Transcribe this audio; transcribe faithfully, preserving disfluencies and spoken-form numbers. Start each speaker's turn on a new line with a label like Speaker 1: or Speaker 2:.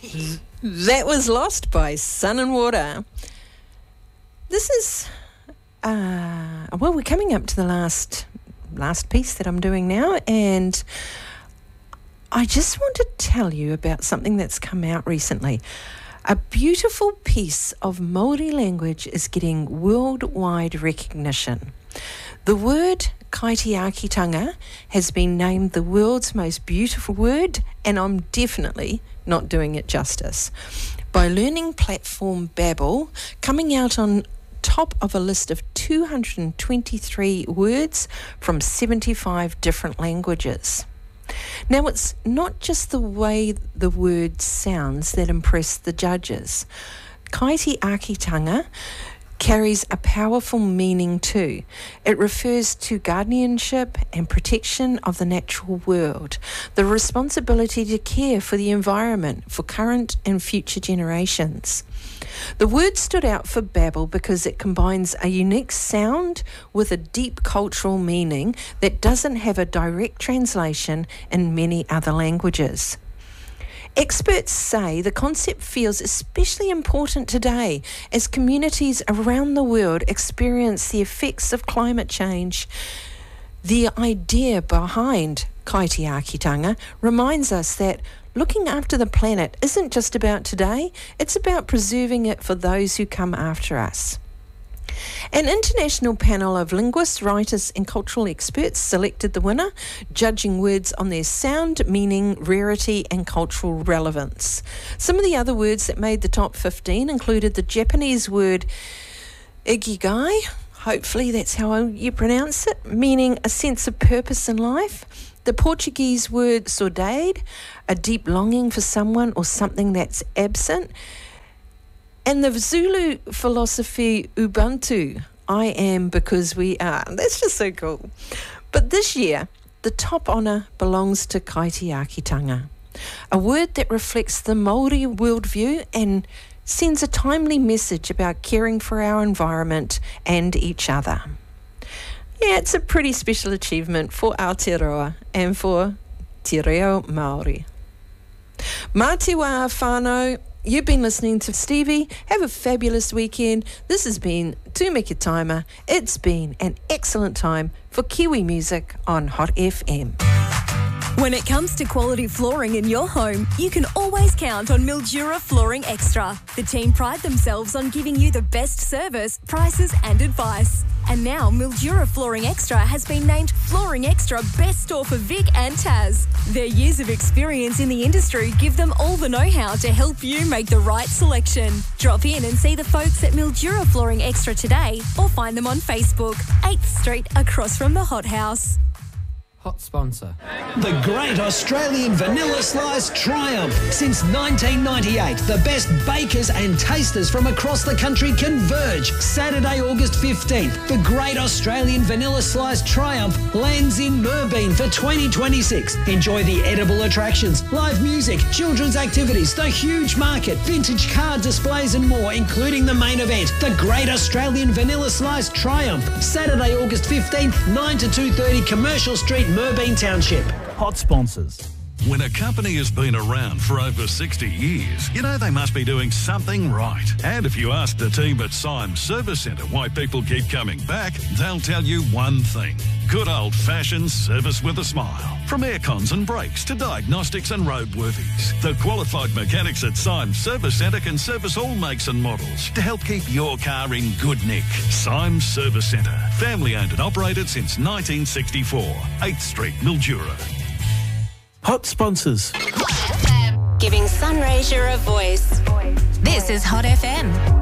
Speaker 1: That was Lost by Sun and Water. This is, uh, well, we're coming up to the last last piece that I'm doing now, and I just want to tell you about something that's come out recently. A beautiful piece of Māori language is getting worldwide recognition. The word kaitiakitanga has been named the world's most beautiful word, and I'm definitely not doing it justice. By learning platform Babbel, coming out on top of a list of two hundred twenty-three words from seventy-five different languages. Now, it's not just the way the word sounds that impressed the judges. Kaitiakitanga carries a powerful meaning too. It refers to guardianship and protection of the natural world, the responsibility to care for the environment for current and future generations. The word stood out for Babbel because it combines a unique sound with a deep cultural meaning that doesn't have a direct translation in many other languages. Experts say the concept feels especially important today as communities around the world experience the effects of climate change. The idea behind kaitiakitanga reminds us that looking after the planet isn't just about today, it's about preserving it for those who come after us. An international panel of linguists, writers and cultural experts selected the winner, judging words on their sound, meaning, rarity and cultural relevance. Some of the other words that made the top fifteen included the Japanese word ikigai, hopefully that's how you pronounce it, meaning a sense of purpose in life. The Portuguese word saudade, a deep longing for someone or something that's absent. And the Zulu philosophy Ubuntu, I am because we are. That's just so cool. But this year, the top honour belongs to kaitiakitanga, a word that reflects the Māori worldview and sends a timely message about caring for our environment and each other. Yeah, it's a pretty special achievement for Aotearoa and for Te Reo Māori. Mā te wā whānau. You've been listening to Stevie. Have a fabulous weekend. This has been Tūmeki Taima. It's been an excellent time for Kiwi music on Hot F M.
Speaker 2: When it comes to quality flooring in your home, you can always count on Mildura Flooring Extra. The team pride themselves on giving you the best service, prices and advice. And now Mildura Flooring Extra has been named Flooring Extra Best Store for Vic and Taz. Their years of experience in the industry give them all the know-how to help you make the right selection. Drop in and see the folks at Mildura Flooring Extra today or find them on Facebook, eighth Street across from the Hot House.
Speaker 3: Hot sponsor.
Speaker 4: The Great Australian Vanilla Slice Triumph. Since nineteen ninety-eight, the best bakers and tasters from across the country converge. Saturday, August fifteenth, the Great Australian Vanilla Slice Triumph lands in Moorabool for twenty twenty-six. Enjoy the edible attractions, live music, children's activities, the huge market, vintage car displays and more, including the main event, the Great Australian Vanilla Slice Triumph. Saturday, August fifteenth, nine to two thirty, Commercial Street, Moorabool Township.
Speaker 5: Hot sponsors.
Speaker 6: When a company has been around for over sixty years, you know they must be doing something right. And if you ask the team at Symes Service Centre why people keep coming back, they'll tell you one thing. Good old-fashioned service with a smile. From aircons and brakes to diagnostics and roadworthies, the qualified mechanics at Symes Service Centre can service all makes and models to help keep your car in good nick. Symes Service Centre, family-owned and operated since nineteen sixty-four. eighth Street, Mildura.
Speaker 5: Hot sponsors.
Speaker 7: Giving Sunraysia a voice. This is Hot F M.